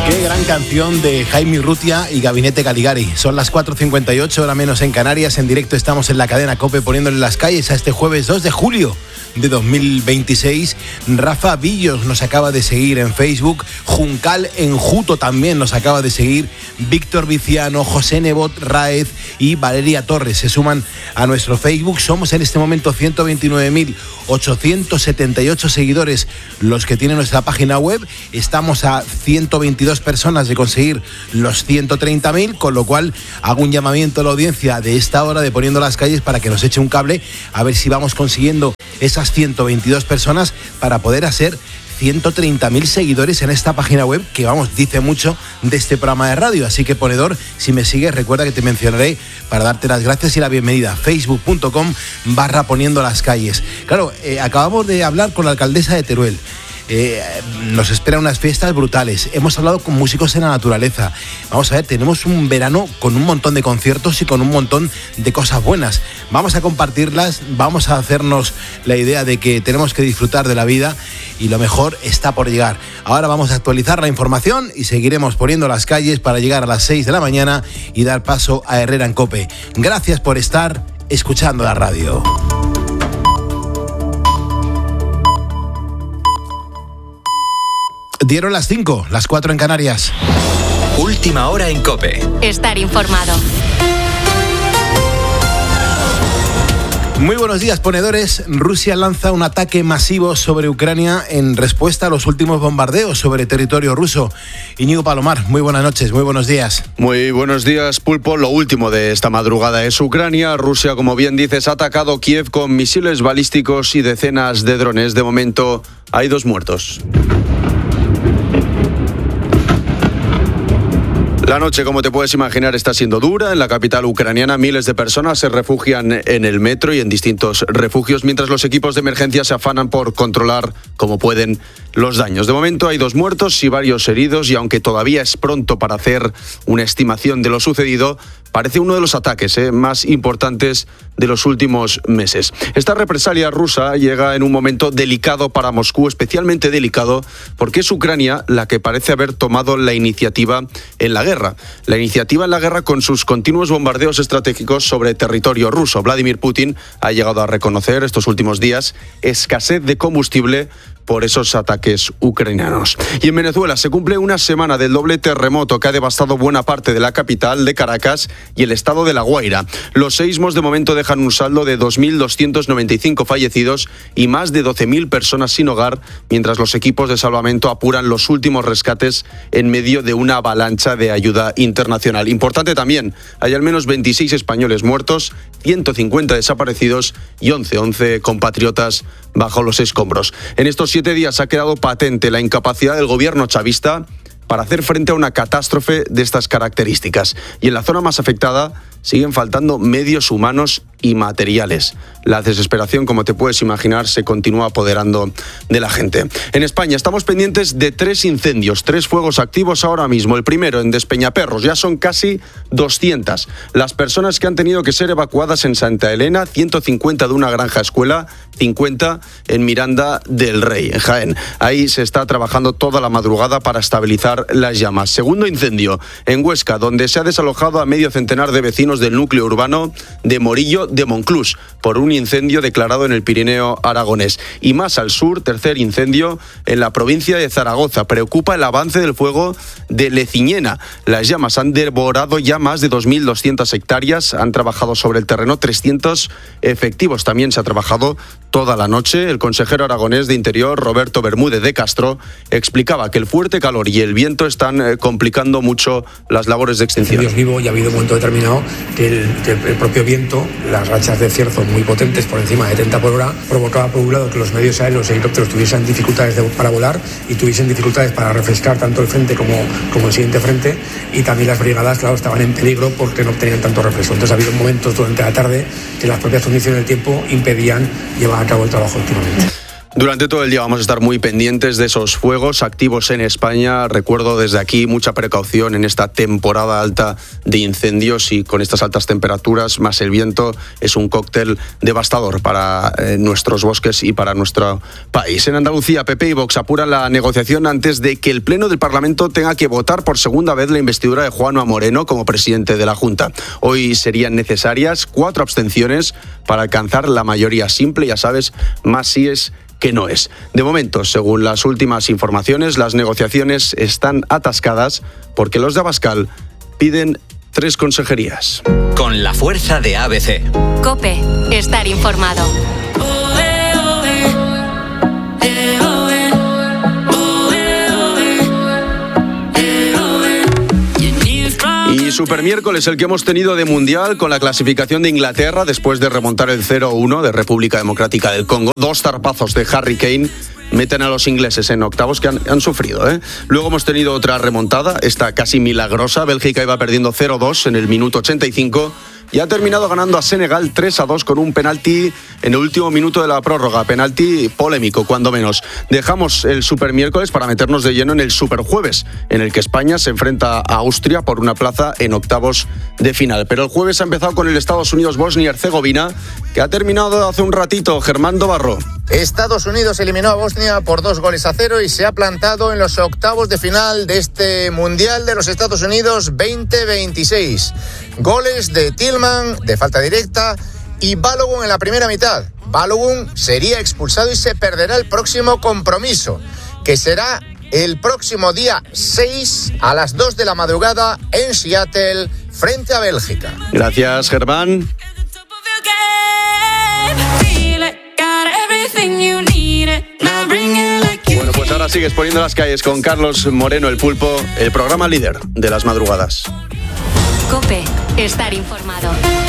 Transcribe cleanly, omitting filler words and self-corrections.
Qué gran canción de Jaime Urrutia y Gabinete Caligari. Son las 4:58, hora menos en Canarias. En directo estamos en la cadena COPE poniéndole las calles a este jueves 2 de julio de 2026. Rafa Villos nos acaba de seguir en Facebook. Juncal Enjuto también nos acaba de seguir. Víctor Viciano, José Nebot Raez y Valeria Torres se suman a nuestro Facebook. Somos en este momento 129.878 seguidores los que tienen nuestra página web. Estamos a 122 personas de conseguir los 130.000, con lo cual hago un llamamiento a la audiencia de esta hora de Poniendo las Calles para que nos eche un cable a ver si vamos consiguiendo esas 122 personas para poder hacer 130.000 seguidores en esta página web que, vamos, dice mucho de este programa de radio. Así que, ponedor, si me sigues, recuerda que te mencionaré para darte las gracias y la bienvenida. Facebook.com/Poniendo las Calles. Claro, acabamos de hablar con la alcaldesa de Teruel. Nos esperan unas fiestas brutales. Hemos hablado con músicos en la naturaleza. Vamos a ver, tenemos un verano con un montón de conciertos y con un montón de cosas buenas. Vamos a compartirlas, vamos a hacernos la idea de que tenemos que disfrutar de la vida y lo mejor está por llegar. Ahora vamos a actualizar la información y seguiremos poniendo las calles para llegar a las 6 de la mañana y dar paso a Herrera en COPE. Gracias por estar escuchando la radio. Dieron las 5, las 4 en Canarias. Última hora en COPE. Estar informado. Muy buenos días, ponedores. Rusia lanza un ataque masivo sobre Ucrania en respuesta a los últimos bombardeos sobre territorio ruso. Íñigo Palomar, muy buenas noches, muy buenos días. Muy buenos días, Pulpo. Lo último de esta madrugada es Ucrania. Rusia, como bien dices, ha atacado Kiev con misiles balísticos y decenas de drones. De momento hay 2 muertos. La noche, como te puedes imaginar, está siendo dura. En la capital ucraniana, miles de personas se refugian en el metro y en distintos refugios, mientras los equipos de emergencia se afanan por controlar como pueden los daños. De momento hay 2 muertos y varios heridos, y aunque todavía es pronto para hacer una estimación de lo sucedido, parece uno de los ataques más importantes de los últimos meses. Esta represalia rusa llega en un momento delicado para Moscú, especialmente delicado porque es Ucrania la que parece haber tomado la iniciativa en la guerra. La iniciativa en la guerra con sus continuos bombardeos estratégicos sobre territorio ruso. Vladimir Putin ha llegado a reconocer estos últimos días escasez de combustible por esos ataques ucranianos. Y en Venezuela se cumple una semana del doble terremoto que ha devastado buena parte de la capital, de Caracas, y el estado de La Guaira. Los seísmos de momento dejan un saldo de 2.295 fallecidos y más de 12.000 personas sin hogar, mientras los equipos de salvamento apuran los últimos rescates en medio de una avalancha de ayuda internacional. Importante también, hay al menos 26 españoles muertos, 150 desaparecidos y 11 compatriotas bajo los escombros. En estos 7 días ha quedado patente la incapacidad del gobierno chavista para hacer frente a una catástrofe de estas características. Y en la zona más afectada siguen faltando medios humanos y materiales. La desesperación, como te puedes imaginar, se continúa apoderando de la gente. En España estamos pendientes de 3 incendios, 3 fuegos activos ahora mismo. El primero en Despeñaperros, ya son casi 200 las personas que han tenido que ser evacuadas en Santa Elena, 150 de una granja escuela, 50 en Miranda del Rey, en Jaén. Ahí se está trabajando toda la madrugada para estabilizar las llamas. Segundo incendio en Huesca, donde se ha desalojado a medio centenar de vecinos del núcleo urbano de Morillo de Monclús por un incendio declarado en el Pirineo aragonés. Y más al sur, tercer incendio en la provincia de Zaragoza. Preocupa el avance del fuego de Leciñena. Las llamas han devorado ya más de 2.200 hectáreas. Han trabajado sobre el terreno 300 efectivos. También se ha trabajado toda la noche. El consejero aragonés de Interior, Roberto Bermúdez de Castro, explicaba que el fuerte calor y el viento están complicando mucho las labores de extinción. Dios vivo, y ha habido un momento determinado que el propio viento, las rachas de cierzo muy potentes por encima de 30 por hora, provocaba por un lado que los medios aéreos, los helicópteros, tuviesen dificultades para volar y tuviesen dificultades para refrescar tanto el frente como el siguiente frente, y también las brigadas, claro, estaban en peligro porque no obtenían tanto refresco. Entonces ha habido momentos durante la tarde que las propias condiciones del tiempo impedían llevar a cabo el trabajo óptimamente. Durante todo el día vamos a estar muy pendientes de esos fuegos activos en España. Recuerdo desde aquí mucha precaución en esta temporada alta de incendios, y con estas altas temperaturas más el viento es un cóctel devastador para nuestros bosques y para nuestro país. En Andalucía, PP y Vox apuran la negociación antes de que el Pleno del Parlamento tenga que votar por segunda vez la investidura de Juanma Moreno como presidente de la Junta. Hoy serían necesarias 4 abstenciones para alcanzar la mayoría simple, ya sabes, más síes que no es. De momento, según las últimas informaciones, las negociaciones están atascadas porque los de Abascal piden 3 consejerías. Con la fuerza de ABC. COPE, estar informado. Y super miércoles el que hemos tenido de Mundial, con la clasificación de Inglaterra después de remontar el 0-1 de República Democrática del Congo. 2 zarpazos de Harry Kane meten a los ingleses en octavos, que han sufrido, ¿eh? Luego hemos tenido otra remontada, esta casi milagrosa. Bélgica iba perdiendo 0-2 en el minuto 85 y ha terminado ganando a Senegal 3-2 con un penalti en el último minuto de la prórroga. Penalti polémico, cuando menos. Dejamos el super miércoles para meternos de lleno en el super jueves, en el que España se enfrenta a Austria por una plaza en octavos de final. Pero el jueves ha empezado con el Estados Unidos-Bosnia y Herzegovina, que ha terminado hace un ratito. Germán Dobarro. Estados Unidos eliminó a Bosnia por 2-0 y se ha plantado en los octavos de final de este Mundial de los Estados Unidos 2026. Goles de Tillman, de falta directa, y Balogun en la primera mitad. Balogun sería expulsado y se perderá el próximo compromiso, que será el próximo día 6 a las 2 de la madrugada en Seattle, frente a Bélgica. Gracias, Germán. Bueno, pues ahora sigues poniendo las calles con Carlos Moreno, el Pulpo, el programa líder de las madrugadas. COPE, estar informado.